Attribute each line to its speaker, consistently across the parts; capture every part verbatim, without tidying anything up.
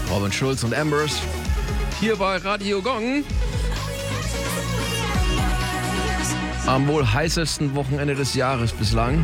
Speaker 1: Robin Schulz und Ambers hier bei Radio Gong. Am wohl heißesten Wochenende des Jahres bislang.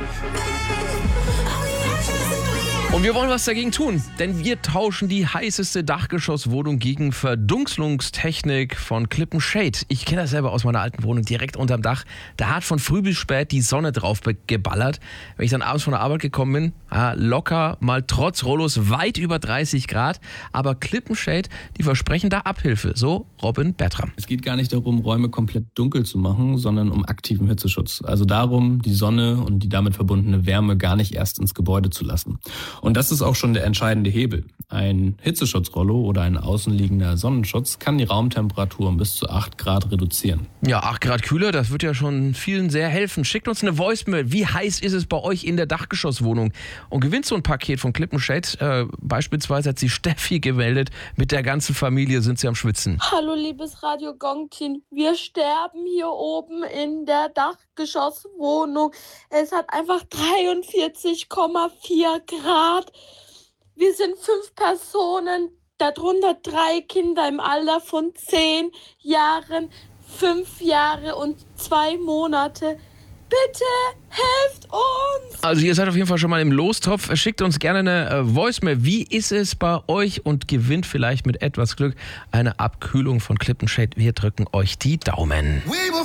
Speaker 1: Und wir wollen was dagegen tun, denn wir tauschen die heißeste Dachgeschosswohnung gegen Verdunklungstechnik von Klippenshade. Ich kenne das selber aus meiner alten Wohnung direkt unterm Dach. Da hat von früh bis spät die Sonne drauf geballert. Wenn ich dann abends von der Arbeit gekommen bin, ja, locker mal trotz Rollos weit über dreißig Grad. Aber Klippenshade, die versprechen da Abhilfe. So Robin Bertram.
Speaker 2: Es geht gar nicht darum, Räume komplett dunkel zu machen, sondern um aktiven Hitzeschutz. Also darum, die Sonne und die damit verbundene Wärme gar nicht erst ins Gebäude zu lassen. Und das ist auch schon der entscheidende Hebel. Ein Hitzeschutzrollo oder ein außenliegender Sonnenschutz kann die Raumtemperatur um bis zu acht Grad reduzieren.
Speaker 1: Ja, acht Grad kühler, das wird ja schon vielen sehr helfen. Schickt uns eine Voicemail. Wie heiß ist es bei euch in der Dachgeschosswohnung? Und gewinnt so ein Paket von Klippenshade. Äh, beispielsweise hat sich Steffi gemeldet. Mit der ganzen Familie sind sie am Schwitzen.
Speaker 3: Hallo liebes Radio Gong-Team. Wir sterben hier oben in der Dachgeschosswohnung. Es hat einfach dreiundvierzig Komma vier Grad. Wir sind fünf Personen, darunter drei Kinder im Alter von zehn Jahren, fünf Jahre und zwei Monate. Bitte helft uns!
Speaker 1: Also ihr seid auf jeden Fall schon mal im Lostopf. Schickt uns gerne eine äh, Voicemail. Wie ist es bei euch? Und gewinnt vielleicht mit etwas Glück eine Abkühlung von Klippenshade. Wir drücken euch die Daumen.